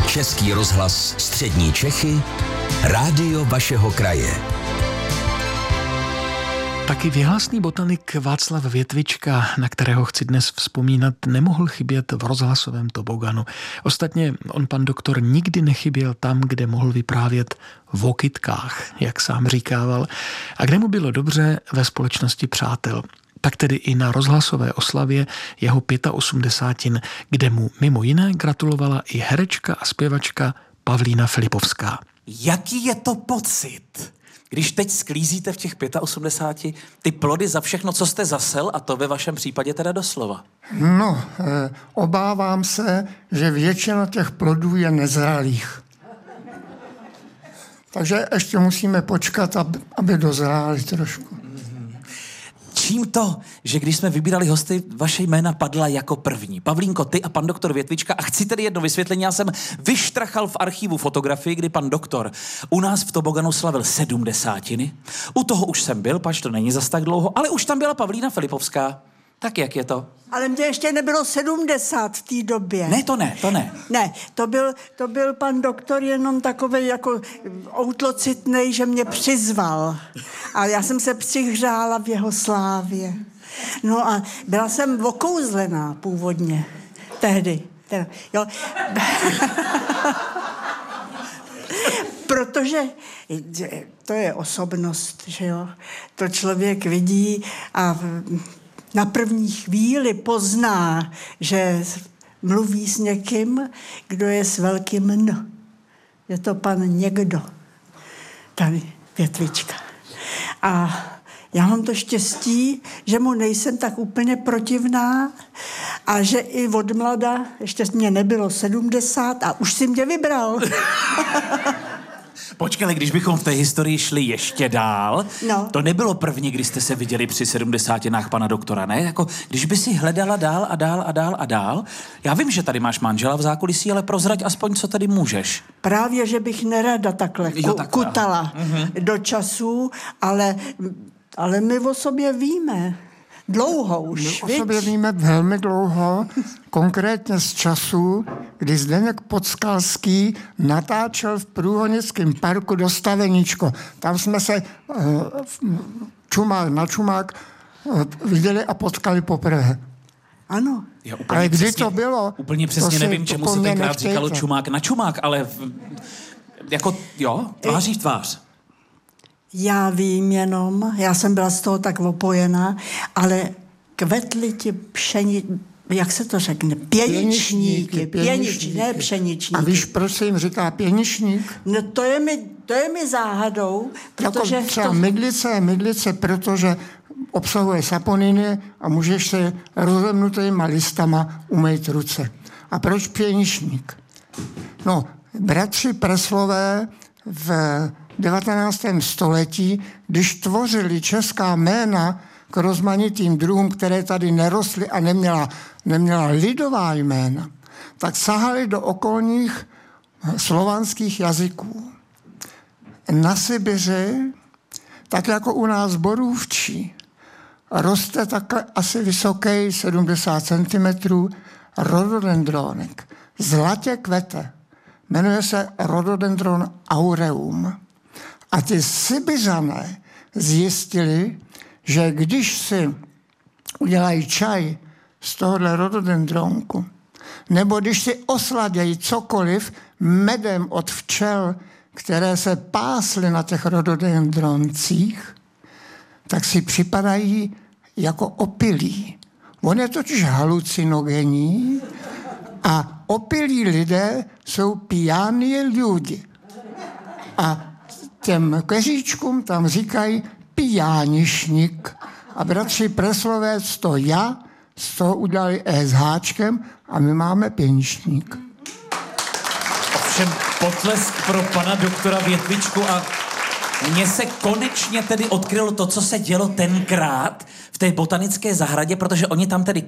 Český rozhlas Střední Čechy, rádio vašeho kraje. Taky věhlasný botanik Václav Větvička, na kterého chci dnes vzpomínat, nemohl chybět v rozhlasovém toboganu. Ostatně on, pan doktor, nikdy nechyběl tam, kde mohl vyprávět o kytkách, jak sám říkával, a kde mu bylo dobře ve společnosti přátel. Tak tedy i na rozhlasové oslavě jeho 85, kde mu mimo jiné gratulovala i herečka a zpěvačka Pavlína Filipovská. Jaký je to pocit, když teď sklízíte v těch 85 ty plody za všechno, co jste zasel, a to ve vašem případě teda doslova? No, obávám se, že většina těch plodů je nezralých. Takže ještě musíme počkat, aby dozráli trošku. Čím to, že když jsme vybírali hosty, vaše jména padla jako první? Pavlínko, ty a pan doktor Větvička. A chci tedy jedno vysvětlení. Já jsem vyštrachal v archivu fotografii, kdy pan doktor u nás v toboganu slavil 70. U toho už jsem byl, pač to není zas tak dlouho, ale už tam byla Pavlína Filipovská. Tak jak je to? Ale mě ještě nebylo 70 v té době. Ne, to ne. Ne, to byl pan doktor jenom takovej jako outlocitnej, že mě přizval. A já jsem se přihřála v jeho slávě. No a byla jsem okouzlená původně. Tehdy. Jo. Protože to je osobnost, že jo. To člověk vidí a na první chvíli pozná, že mluví s někým, kdo je s velkým N. Je to pan někdo. Tady Větvička. A já mám to štěstí, že mu nejsem tak úplně protivná a že i od mlada, ještě mě nebylo 70 a už si mě vybral. Počkej, když bychom v té historii šli ještě dál, to nebylo první, když jste se viděli při 70 pana doktora, ne? Jako, když by si hledala dál a dál. Já vím, že tady máš manžela v zákulisí, ale prozrať aspoň, co tady můžeš. Právě, že bych nerada takhle kutala do času, ale my o sobě víme. Dlouho už, My o sobě víme velmi dlouho, konkrétně z času, kdy Zdeněk Podskalský natáčel v Průhonickém parku do Staveníčko. Tam jsme se čumák na čumák viděli a potkali poprvé. Ano. Ale kdy to bylo? Úplně přesně nevím, čemu se tenkrát říkalo čumák na čumák, ale jako jo, tváří v tvář. Já vím jenom, já jsem byla z toho tak opojená, ale kvetly ti jak se to řekne? Pěničníky, ne pšeničníky. A víš, proč se jim říká pěničník? No to je mi záhadou, protože... Jako třeba mydlice, protože obsahuje saponiny a můžeš se rozemnutýma listama umýt ruce. A proč pěničník? No, bratři Preslové v 19. století, když tvořili česká jména k rozmanitým druhům, které tady nerostly a neměla lidová jména, tak sahali do okolních slovanských jazyků. Na Sibiři, tak jako u nás borůvčí, roste takhle asi vysoký 70 cm rododendronek. Zlatě kvete. Jmenuje se Rhododendron aureum. A ty Sibiřané zjistili, že když si udělají čaj z tohohle rhododendronku, nebo když si osladějí cokoliv medem od včel, které se pásly na těch rhododendroncích, tak si připadají jako opilí. On je totiž halucinogenní a opilí lidé jsou pijání lidi. A těm keříčkům tam říkají pijánišník. A bratři Preslové z toho udělali s háčkem a my máme pěničník. Ovšem potlesk pro pana doktora Větvičku a mně se konečně tedy odkrylo to, co se dělo tenkrát v té botanické zahradě, protože oni tam tedy